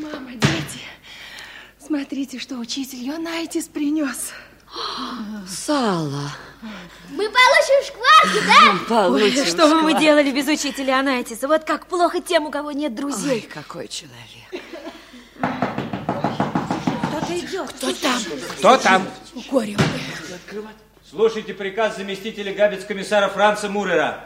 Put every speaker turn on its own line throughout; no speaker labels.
Мама, дети, смотрите, что учитель Йонайтис принес.
Сало.
Мы получим шкварки, да?
Получим.
Ой, что бы мы делали без учителя Йонайтиса? Вот как плохо тем, у кого нет друзей.
Ой, какой человек.
Кто-то идет.
Кто там?
Кто там?
Горе.
Слушайте приказ заместителя габец-комиссара Франца Мурера.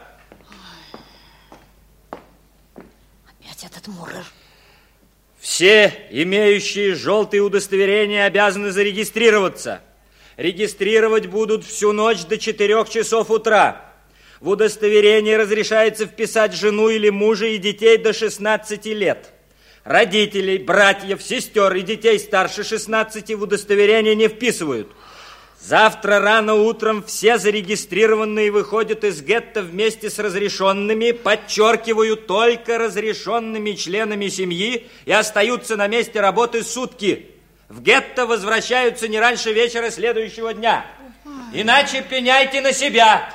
Опять этот Мурер.
Все имеющие желтые удостоверения обязаны зарегистрироваться. Регистрировать будут всю ночь до 4 часов утра. В удостоверение разрешается вписать жену или мужа и детей до 16 лет. Родителей, братьев, сестер и детей старше 16 в удостоверение не вписывают. Завтра рано утром все зарегистрированные выходят из гетто вместе с разрешенными, подчеркиваю, только разрешенными членами семьи и остаются на месте работы сутки. В гетто возвращаются не раньше вечера следующего дня. Иначе пеняйте на себя.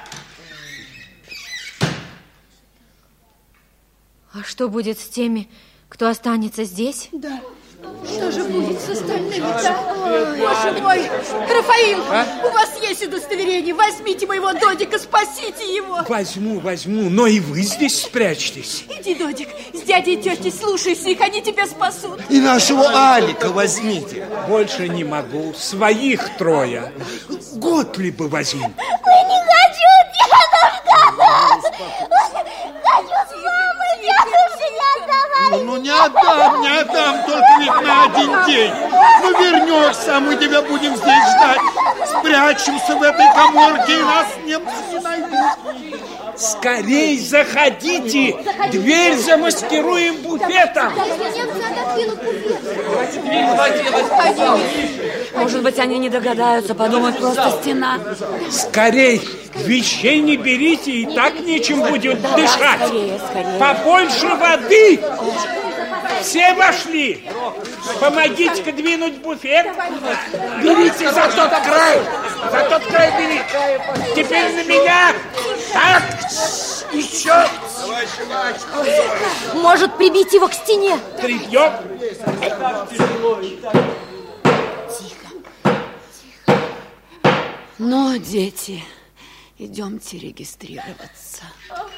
А что будет с теми, кто останется здесь?
Да. Что же будет с остальными-то? Боже мой, Рафаил, у вас есть удостоверение. Возьмите моего Додика, спасите его.
Возьму, но и вы здесь спрячьтесь.
Иди, Додик, с дядей и тетей слушайся их, они тебя спасут.
И нашего Алика возьмите.
Больше не могу, своих 3. Готлиба возьму.
Ой, не хочу, дедушка! Хочу с мамой, дедушка, не отдавай!
Ну, не отдам, только ведь на 1 день. Ну, вернешься, а мы тебя будем здесь ждать. Спрячемся в этой каморке, и нас немцы не найдут.
Скорей заходите, дверь замаскируем буфетом.
Немцы отодвинут буфет.
Может быть, они не догадаются, подумают, просто стена.
Скорей, вещей не берите, и так нечем будет дышать.
Скорее.
Побольше воды. Все вошли. Помогите-ка двинуть буфет. Берите за тот край. За тот край бери. Теперь на меня. Так, еще.
Может прибить его к стене.
Тряпьем.
Но, дети, идемте регистрироваться.